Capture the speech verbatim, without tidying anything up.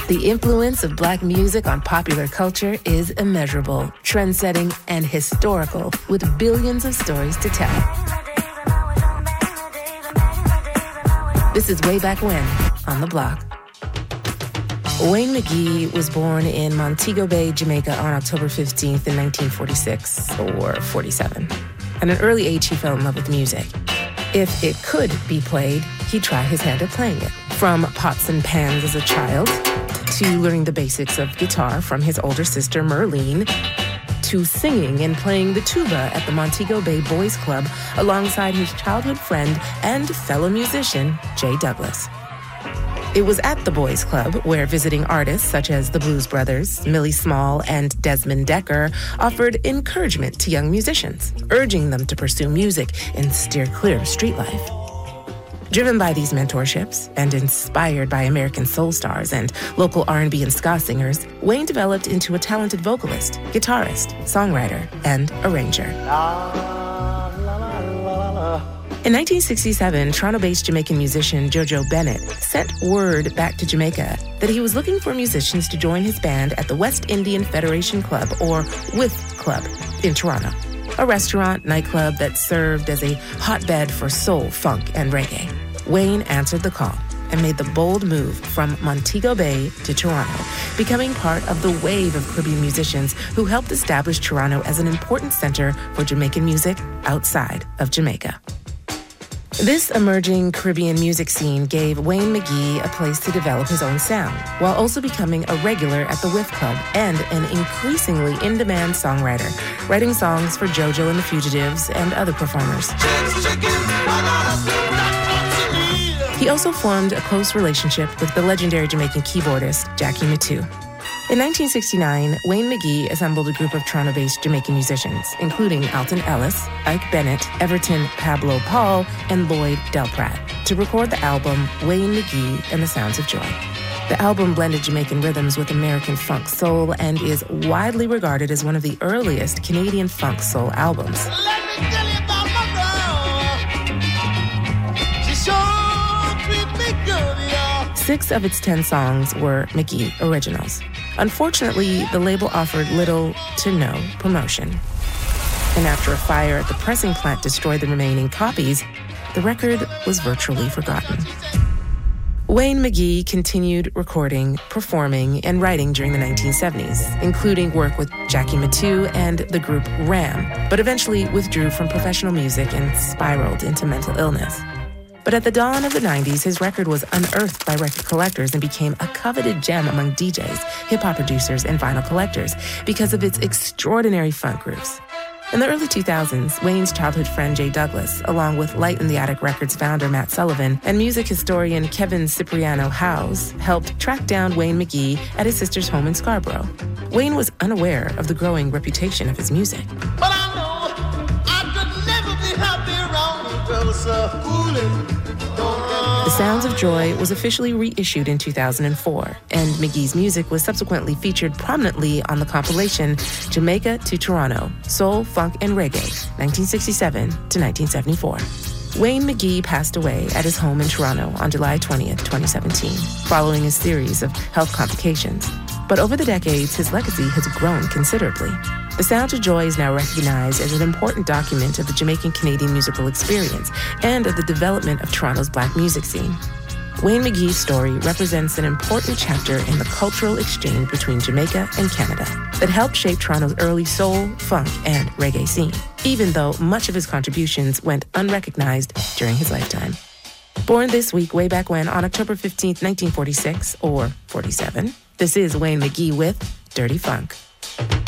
The influence of black music on popular culture is immeasurable, trend-setting, and historical, with billions of stories to tell. This is Way Back When on The Block. Wayne McGee was born in Montego Bay, Jamaica on October fifteenth in nineteen forty-six or forty-seven. At an early age, he fell in love with music. If it could be played, he'd try his hand at playing it. From pots and pans as a child, to learning the basics of guitar from his older sister, Merlene, to singing and playing the tuba at the Montego Bay Boys Club alongside his childhood friend and fellow musician, Jay Douglas. It was at the Boys Club where visiting artists such as the Blues Brothers, Millie Small, and Desmond Decker offered encouragement to young musicians, urging them to pursue music and steer clear of street life. Driven by these mentorships and inspired by American soul stars and local R and B and ska singers, Wayne developed into a talented vocalist, guitarist, songwriter, and arranger. In nineteen sixty-seven, Toronto-based Jamaican musician Jojo Bennett sent word back to Jamaica that he was looking for musicians to join his band at the West Indian Federation Club, or W I F Club, in Toronto, a restaurant nightclub that served as a hotbed for soul, funk, and reggae. Wayne answered the call and made the bold move from Montego Bay to Toronto, becoming part of the wave of Caribbean musicians who helped establish Toronto as an important center for Jamaican music outside of Jamaica. This emerging Caribbean music scene gave Wayne McGee a place to develop his own sound, while also becoming a regular at the W I F Club and an increasingly in-demand songwriter, writing songs for JoJo and the Fugitives and other performers. He also formed a close relationship with the legendary Jamaican keyboardist Jackie Mittoo. In nineteen sixty-nine, Wayne McGee assembled a group of Toronto-based Jamaican musicians, including Alton Ellis, Ike Bennett, Everton Pablo Paul, and Lloyd Del Pratt, to record the album Wayne McGee and the Sounds of Joy. The album blended Jamaican rhythms with American funk soul and is widely regarded as one of the earliest Canadian funk soul albums. Let me tell you about my girl. She sure treat me good, y'all. Six of its ten songs were McGee originals. Unfortunately, the label offered little to no promotion. And after a fire at the pressing plant destroyed the remaining copies, the record was virtually forgotten. Wayne McGee continued recording, performing, and writing during the nineteen seventies, including work with Jackie Mittoo and the group Ram, but eventually withdrew from professional music and spiraled into mental illness. But at the dawn of the nineties, his record was unearthed by record collectors and became a coveted gem among D Js, hip-hop producers, and vinyl collectors because of its extraordinary funk grooves. In the early two thousands, Wayne's childhood friend Jay Douglas, along with Light in the Attic Records founder Matt Sullivan and music historian Kevin Cipriano Howes, helped track down Wayne McGee at his sister's home in Scarborough. Wayne was unaware of the growing reputation of his music. But I know I could never be happy around you, girl, so fooling. The Sounds of Joy was officially reissued in two thousand four, and McGee's music was subsequently featured prominently on the compilation Jamaica to Toronto, Soul, Funk, and Reggae, nineteen sixty-seven to nineteen seventy-four. Wayne McGee passed away at his home in Toronto on July twentieth, twenty seventeen, following a series of health complications. But over the decades, his legacy has grown considerably. The Sounds of Joy is now recognized as an important document of the Jamaican-Canadian musical experience and of the development of Toronto's black music scene. Wayne McGee's story represents an important chapter in the cultural exchange between Jamaica and Canada that helped shape Toronto's early soul, funk, and reggae scene, even though much of his contributions went unrecognized during his lifetime. Born this week, way back when, on October fifteenth, nineteen forty-six, or forty-seven, this is Wayne McGee with Dirty Funk.